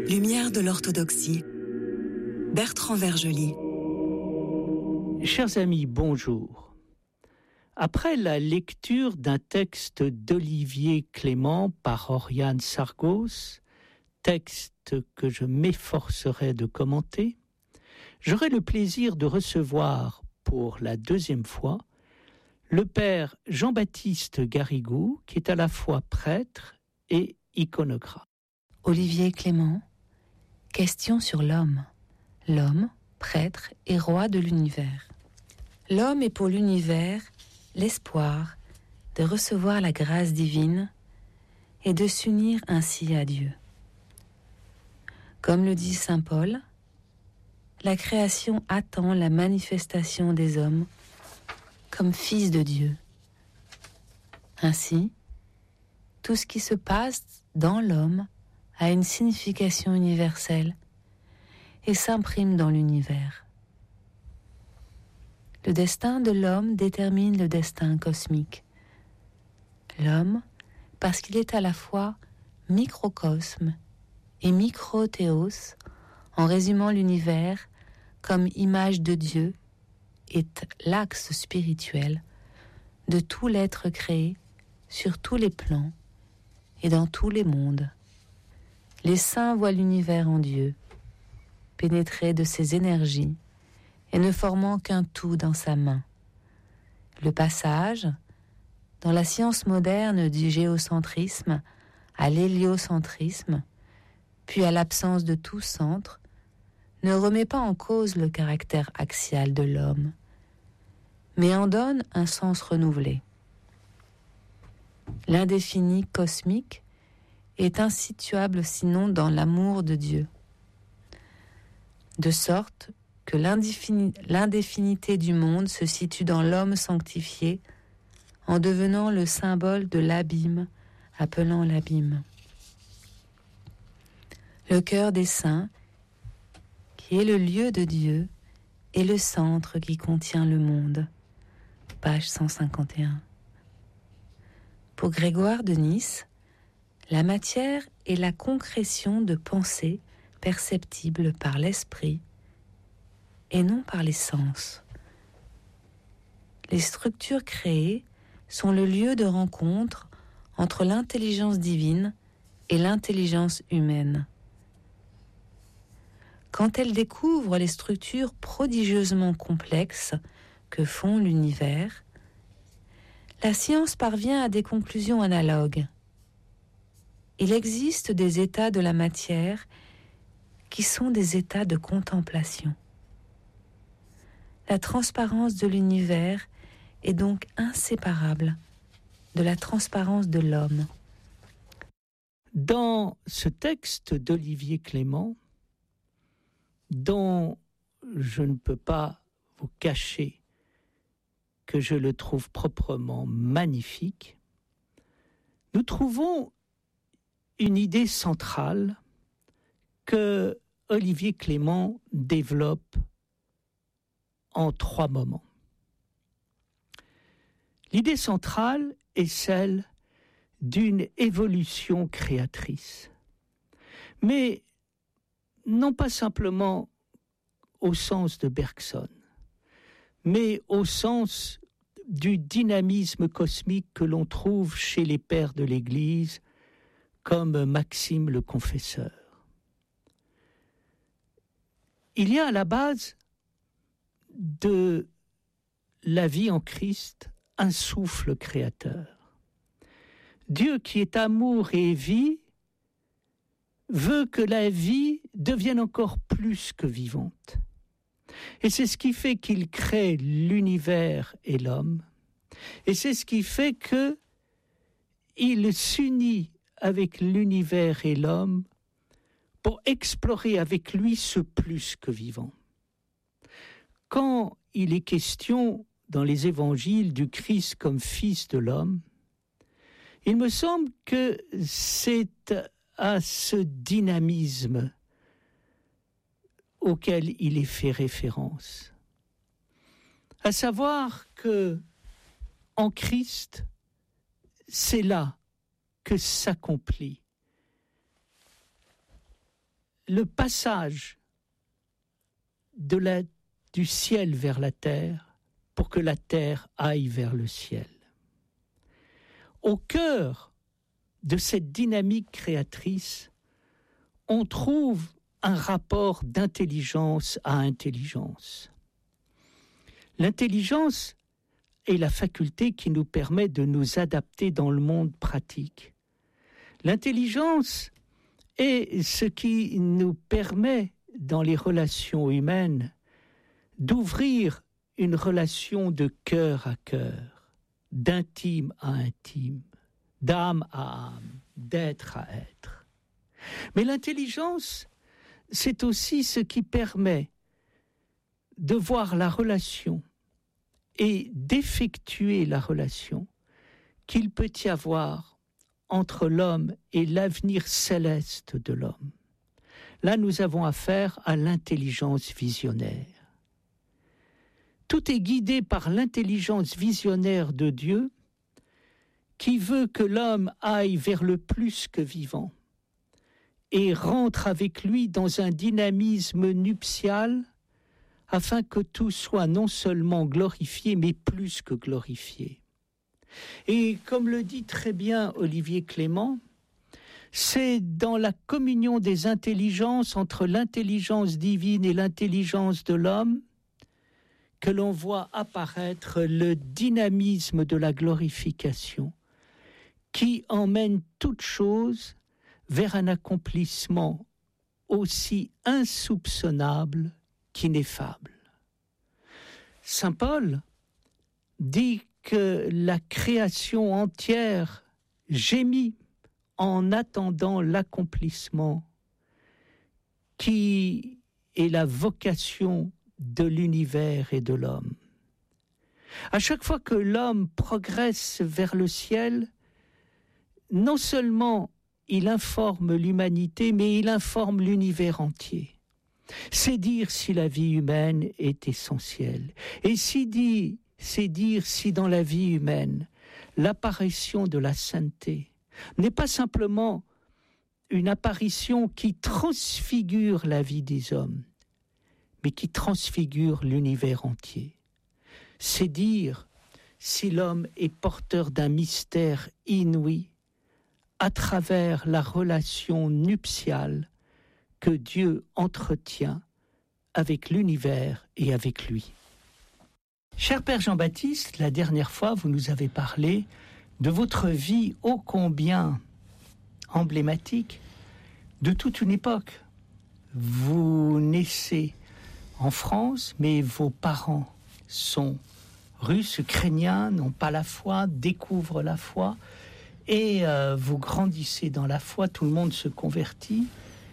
Lumière de l'orthodoxie. Bertrand Vergely. Chers amis, bonjour. Après la lecture d'un texte d'Olivier Clément par Oriane Sargos, texte que je m'efforcerai de commenter, j'aurai le plaisir de recevoir pour la deuxième fois le père Jean-Baptiste Garrigou, qui est à la fois prêtre et iconographe. Olivier Clément, question sur l'homme. L'homme, prêtre et roi de l'univers. L'homme est pour l'univers l'espoir de recevoir la grâce divine et de s'unir ainsi à Dieu. Comme le dit saint Paul, la création attend la manifestation des hommes comme fils de Dieu. Ainsi, tout ce qui se passe dans l'homme a une signification universelle et s'imprime dans l'univers. Le destin de l'homme détermine le destin cosmique. L'homme, parce qu'il est à la fois microcosme et microthéos, en résumant l'univers comme image de Dieu, est l'axe spirituel de tout l'être créé sur tous les plans et dans tous les mondes. Les saints voient l'univers en Dieu, pénétré de ses énergies et ne formant qu'un tout dans sa main. Le passage, dans la science moderne du géocentrisme à l'héliocentrisme, puis à l'absence de tout centre, ne remet pas en cause le caractère axial de l'homme, mais en donne un sens renouvelé. L'indéfini cosmique est insituable sinon dans l'amour de Dieu, de sorte que l'indéfinité du monde se situe dans l'homme sanctifié en devenant le symbole de l'abîme, appelant l'abîme. Le cœur des saints, qui est le lieu de Dieu, est le centre qui contient le monde. Page 151. Pour Grégoire de Nice, la matière est la concrétion de pensées perceptibles par l'esprit et non par les sens. Les structures créées sont le lieu de rencontre entre l'intelligence divine et l'intelligence humaine. Quand elles découvrent les structures prodigieusement complexes que font l'univers, la science parvient à des conclusions analogues. Il existe des états de la matière qui sont des états de contemplation. La transparence de l'univers est donc inséparable de la transparence de l'homme. Dans ce texte d'Olivier Clément, dont je ne peux pas vous cacher que je le trouve proprement magnifique, nous trouvons une idée centrale que Olivier Clément développe en 3 moments. L'idée centrale est celle d'une évolution créatrice, mais non pas simplement au sens de Bergson, mais au sens du dynamisme cosmique que l'on trouve chez les pères de l'Église, comme Maxime le Confesseur. Il y a à la base de la vie en Christ un souffle créateur. Dieu, qui est amour et vie, veut que la vie devienne encore plus que vivante. Et c'est ce qui fait qu'il crée l'univers et l'homme. Et c'est ce qui fait qu'il s'unit avec l'univers et l'homme pour explorer avec lui ce plus que vivant. Quand il est question dans les évangiles du Christ comme fils de l'homme, il me semble que c'est à ce dynamisme auquel il est fait référence. À savoir que en Christ, c'est là que s'accomplit le passage du ciel vers la terre pour que la terre aille vers le ciel. Au cœur de cette dynamique créatrice, on trouve un rapport d'intelligence à intelligence. L'intelligence est la faculté qui nous permet de nous adapter dans le monde pratique. L'intelligence est ce qui nous permet, dans les relations humaines, d'ouvrir une relation de cœur à cœur, d'intime à intime, d'âme à âme, d'être à être. Mais l'intelligence, c'est aussi ce qui permet de voir la relation et d'effectuer la relation qu'il peut y avoir entre l'homme et l'avenir céleste de l'homme. Là, nous avons affaire à l'intelligence visionnaire. Tout est guidé par l'intelligence visionnaire de Dieu qui veut que l'homme aille vers le plus que vivant et rentre avec lui dans un dynamisme nuptial afin que tout soit non seulement glorifié, mais plus que glorifié. Et comme le dit très bien Olivier Clément, c'est dans la communion des intelligences entre l'intelligence divine et l'intelligence de l'homme que l'on voit apparaître le dynamisme de la glorification qui emmène toute chose vers un accomplissement aussi insoupçonnable qu'ineffable. Saint Paul dit que la création entière gémit en attendant l'accomplissement qui est la vocation de l'univers et de l'homme. À chaque fois que l'homme progresse vers le ciel, non seulement il informe l'humanité, mais il informe l'univers entier. C'est dire si la vie humaine est essentielle. Et c'est dire si dans la vie humaine, l'apparition de la sainteté n'est pas simplement une apparition qui transfigure la vie des hommes, mais qui transfigure l'univers entier. C'est dire si l'homme est porteur d'un mystère inouï à travers la relation nuptiale que Dieu entretient avec l'univers et avec lui. Cher Père Jean-Baptiste, la dernière fois, vous nous avez parlé de votre vie ô combien emblématique de toute une époque. Vous naissez en France, mais vos parents sont russes, ukrainiens, n'ont pas la foi, découvrent la foi, et vous grandissez dans la foi, tout le monde se convertit.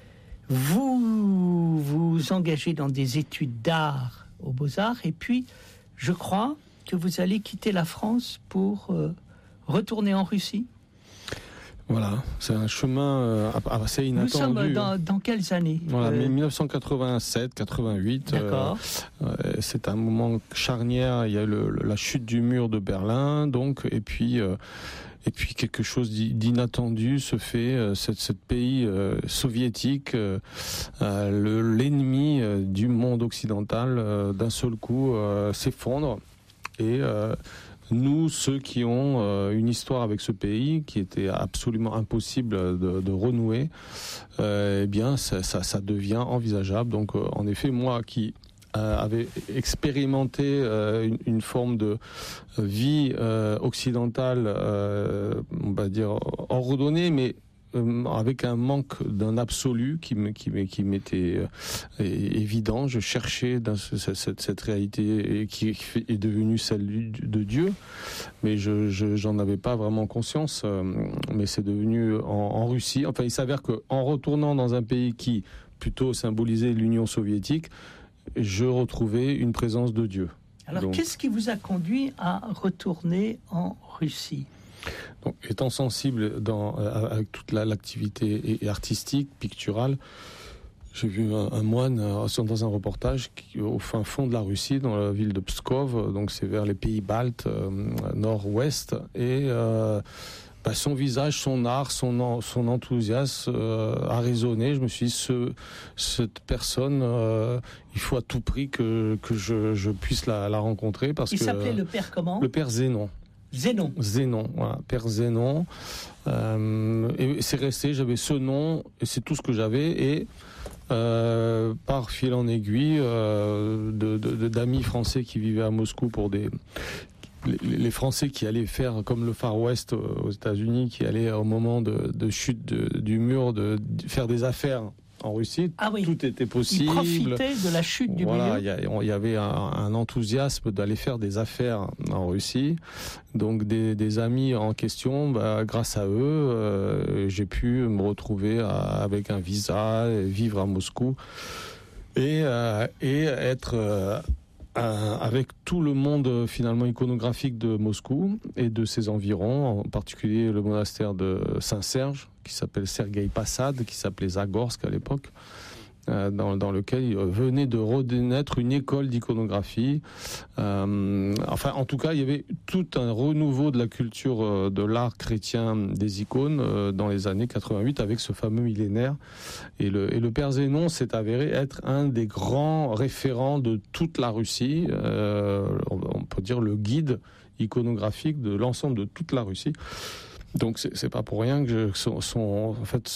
Vous vous engagez dans des études d'art aux Beaux-Arts, et puis je crois que vous allez quitter la France pour retourner en Russie. Voilà, c'est un chemin assez inattendu. Nous sommes dans quelles années ? Voilà, 1987, 88. D'accord. C'est un moment charnière. Il y a la chute du mur de Berlin, donc, et puis quelque chose d'inattendu se fait. Ce pays soviétique, l'ennemi du monde occidental, d'un seul coup s'effondre. Et nous, ceux qui ont une histoire avec ce pays, qui était absolument impossible de renouer, eh bien, ça devient envisageable. Donc, en effet, moi qui avait expérimenté une forme de vie occidentale, on va dire ordonnée, mais avec un manque d'un absolu qui m'était évident. Je cherchais dans cette réalité qui est devenue celle de Dieu, mais j'en avais pas vraiment conscience. Mais c'est devenu en Russie. Enfin, il s'avère qu'en retournant dans un pays qui plutôt symbolisait l'Union soviétique, je retrouvais une présence de Dieu. Alors, qu'est-ce qui vous a conduit à retourner en Russie ? Donc, étant sensible avec toute l'activité artistique, picturale, j'ai vu un moine dans un reportage au fin fond de la Russie, dans la ville de Pskov, donc c'est vers les pays baltes, nord-ouest, et son visage, son art, son enthousiasme a résonné. Je me suis dit, cette personne, il faut à tout prix que je puisse la rencontrer. Parce il s'appelait le père comment ? Le père Zénon. Zénon, voilà, père Zénon. Et c'est resté, j'avais ce nom, et c'est tout ce que j'avais. Et par fil en aiguille, d'amis français qui vivaient à Moscou pour les Français qui allaient faire comme le Far West aux États-Unis, qui allaient au moment de chute du mur de faire des affaires en Russie. Ah oui. Tout était possible. Ils profitaient de la chute du mur. Il y avait un enthousiasme d'aller faire des affaires en Russie. Donc des amis en question, grâce à eux, j'ai pu me retrouver avec un visa, vivre à Moscou et être avec tout le monde finalement iconographique de Moscou et de ses environs, en particulier le monastère de Saint-Serge, qui s'appelle Sergueï Passad, qui s'appelait Zagorsk à l'époque, dans lequel venait de renaître une école d'iconographie. En tout cas, il y avait tout un renouveau de la culture de l'art chrétien des icônes dans les années 88 avec ce fameux millénaire. Et le père Zénon s'est avéré être un des grands référents de toute la Russie. On peut dire le guide iconographique de l'ensemble de toute la Russie. Donc c'est pas pour rien que son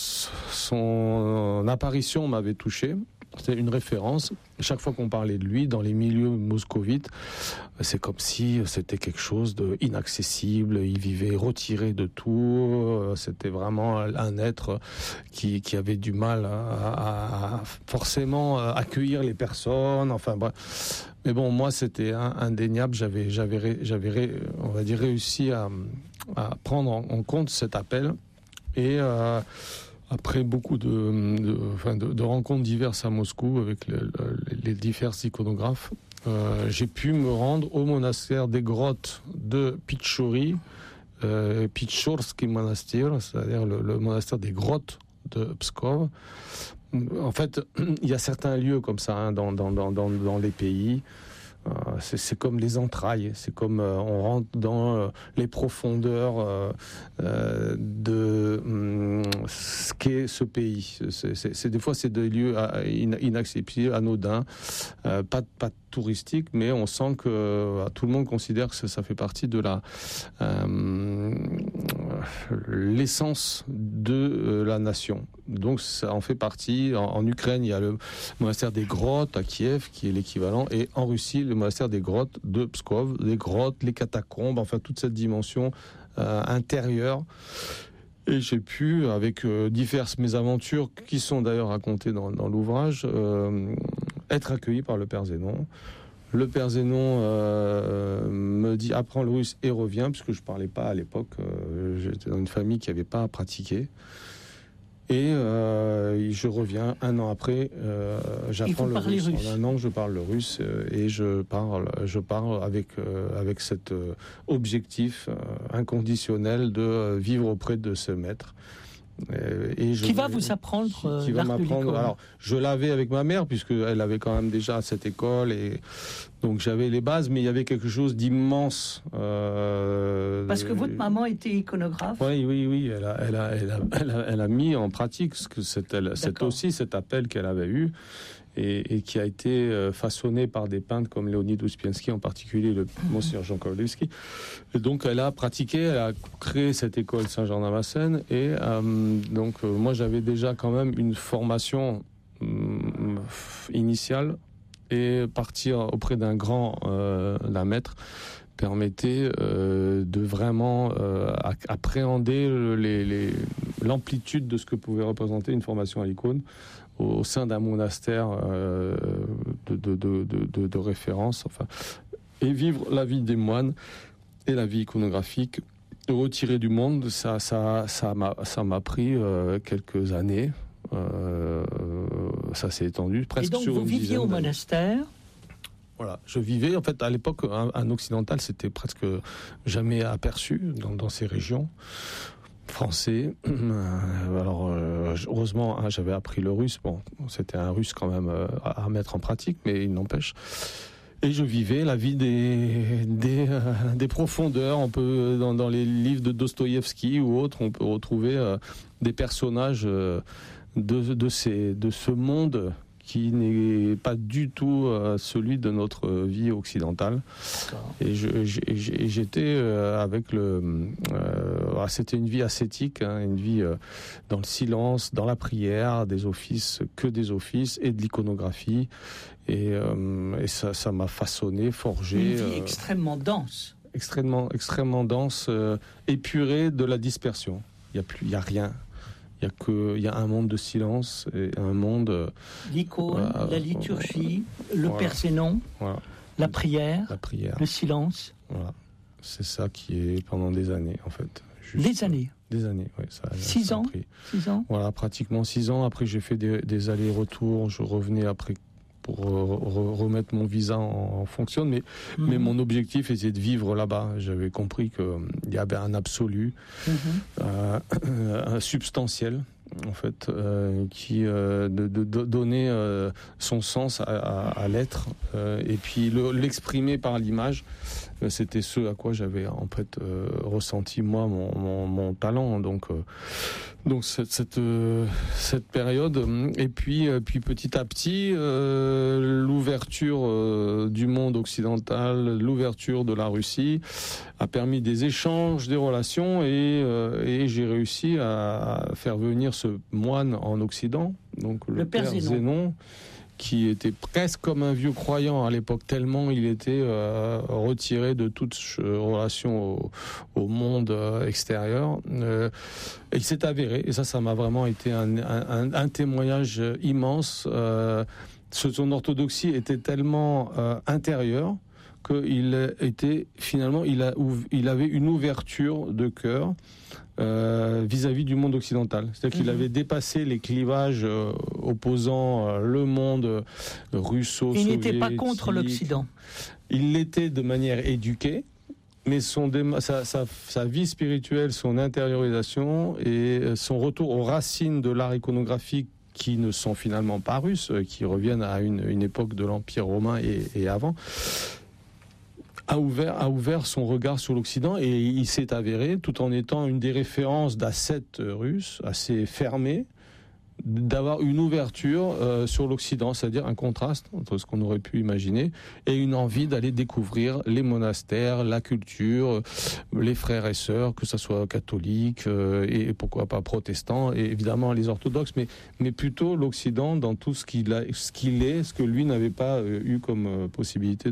apparition m'avait touché. C'était une référence. Chaque fois qu'on parlait de lui dans les milieux moscovites, c'est comme si c'était quelque chose d'inaccessible. Il vivait retiré de tout. C'était vraiment un être qui avait du mal à forcément accueillir les personnes. Enfin bref. Mais bon, moi c'était indéniable. J'avais on va dire réussi à prendre en compte cet appel et après beaucoup de rencontres diverses à Moscou avec les divers iconographes, j'ai pu me rendre au monastère des grottes de Pitchory, Pitchorsky Monastir, c'est-à-dire le monastère des grottes de Pskov. En fait, il y a certains lieux comme ça dans les pays. C'est comme les entrailles, c'est comme on rentre dans les profondeurs de ce qu'est ce pays. Des fois, c'est des lieux inaccessibles, anodins, pas touristiques, mais on sent que tout le monde considère que ça fait partie de l'essence de la nation. Donc ça en fait partie. En Ukraine, il y a le monastère des grottes à Kiev, qui est l'équivalent, et en Russie, le monastère des grottes de Pskov, les grottes, les catacombes, enfin toute cette dimension intérieure. Et j'ai pu, avec diverses mésaventures, qui sont d'ailleurs racontées dans l'ouvrage, être accueilli par le père Zénon. Le père Zénon me dit « apprends le russe et reviens », puisque je ne parlais pas à l'époque. J'étais dans une famille qui n'avait pas pratiqué. Et je reviens un an après, j'apprends le russe. En un an, je parle le russe et je parle avec cet objectif inconditionnel de vivre auprès de ce maître. Qui va vous apprendre l'art de l'icône. Alors, je l'avais avec ma mère, puisqu'elle avait quand même déjà cette école, et donc j'avais les bases, mais il y avait quelque chose d'immense. Parce que votre maman était iconographe. Oui, elle a mis en pratique c'est aussi cet appel qu'elle avait eu. Et qui a été façonné par des peintres comme Léonid Ouspiansky, en particulier le Monseigneur Jean Kowalewski. Et donc elle a pratiqué, elle a créé cette école Saint-Jean-Damascène, et donc moi j'avais déjà quand même une formation initiale, et partir auprès d'un maître permettait de vraiment appréhender l'amplitude de ce que pouvait représenter une formation à l'icône au sein d'un monastère de référence, et vivre la vie des moines et la vie iconographique retirée du monde. Ça m'a pris quelques années. Ça s'est étendu presque sur une dizaine d'années. Et donc vous viviez au monastère ? Voilà, je vivais, en fait, à l'époque, un occidental, c'était presque jamais aperçu dans ces régions. Français. Alors, heureusement, j'avais appris le russe. Bon, c'était un russe quand même à mettre en pratique, mais il n'empêche. Et je vivais la vie des profondeurs. On peut, dans les livres de Dostoïevski ou autres, on peut retrouver des personnages de ce monde qui n'est pas du tout celui de notre vie occidentale. D'accord. Et j'étais avec c'était une vie ascétique, hein, une vie dans le silence, dans la prière, des offices, que des offices et de l'iconographie. Et ça m'a façonné, forgé. Une vie extrêmement dense. Extrêmement dense, épurée de la dispersion. Il y a rien. Il y a un monde de silence et un monde. L'icône, la liturgie, le Père Zénon, la prière, le silence. Voilà. C'est ça qui est pendant des années, en fait. Des années. Des années, oui. 6 ans. 6 ans. Voilà, pratiquement 6 ans. Après, j'ai fait des allers-retours. Je revenais après pour remettre mon visa en fonction. Mais mon objectif était de vivre là-bas. J'avais compris qu'il y avait un absolu, un substantiel, en fait, qui donnait son sens à l'être, et puis l'exprimer par l'image. C'était ce à quoi j'avais en fait ressenti moi mon talent. Donc cette période, et puis petit à petit l'ouverture du monde occidental, l'ouverture de la Russie a permis des échanges, des relations, et j'ai réussi à faire venir ce moine en Occident, donc le Père Zénon, qui était presque comme un vieux croyant à l'époque, tellement il était retiré de toute relation au monde extérieur. Et il s'est avéré, et ça m'a vraiment été un témoignage immense. Son orthodoxie était tellement intérieure qu'il était finalement, il avait une ouverture de cœur vis-à-vis du monde occidental. C'est-à-dire qu'il avait dépassé les clivages opposant le monde russo-soviétique. Il n'était pas contre l'Occident. Il l'était de manière éduquée, mais sa vie spirituelle, son intériorisation et son retour aux racines de l'art iconographique, qui ne sont finalement pas russes, qui reviennent à une époque de l'Empire romain et avant, a ouvert son regard sur l'Occident, et il s'est avéré, tout en étant une des références d'ascètes russes assez fermés, d'avoir une ouverture sur l'Occident, c'est-à-dire un contraste entre ce qu'on aurait pu imaginer et une envie d'aller découvrir les monastères, la culture, les frères et sœurs, que ce soit catholiques et pourquoi pas protestants, et évidemment les orthodoxes, mais plutôt l'Occident dans tout ce qu'il est, ce que lui n'avait pas eu comme possibilité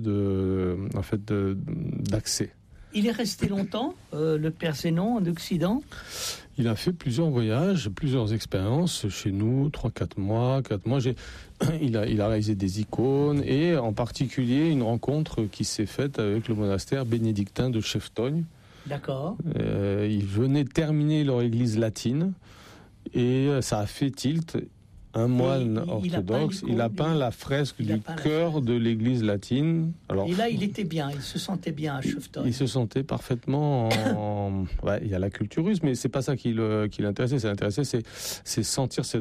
d'accès. Il est resté longtemps, le Père Zénon, en Occident? Il a fait plusieurs voyages, plusieurs expériences chez nous, 3-4 mois. Il a réalisé des icônes, et en particulier une rencontre qui s'est faite avec le monastère bénédictin de Cheftogne. D'accord. Ils venaient terminer leur église latine, et ça a fait tilt. Un moine orthodoxe, il a peint la fresque du cœur de l'église latine. Alors, et là, il était bien, il se sentait bien à Cheftogne. Il se sentait parfaitement. Il y a la culture russe, mais c'est pas ça qui l'intéressait. C'est sentir cette